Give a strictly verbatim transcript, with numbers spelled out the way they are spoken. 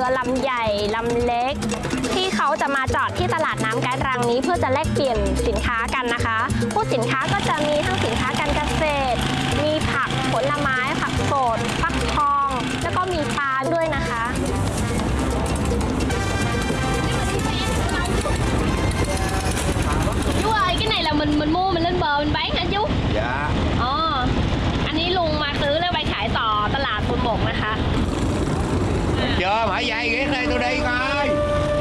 ลำใหญ่ลำเล็กที่เขาจะมาจอดที่ตลาดน้ำแก๊สรังนี้เพื่อจะแลกเปลี่ยนสินค้ากันนะคะผู้สินค้าก็จะมีทั้งสินค้าการเกษตรมีผักผลไม้ผักสดฟักทอ